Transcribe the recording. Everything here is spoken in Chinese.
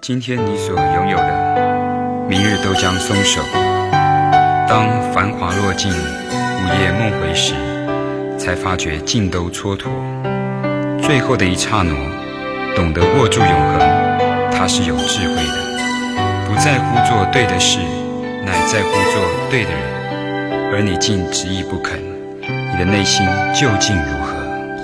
今天你所拥有的，明日都将松手。当繁华落尽，午夜梦回时，才发觉尽都蹉跎。最后的一刹那，懂得握住永恒，它是有智慧的。不在乎做对的事，乃在乎做对的人。而你竟执意不肯，你的内心究竟如何？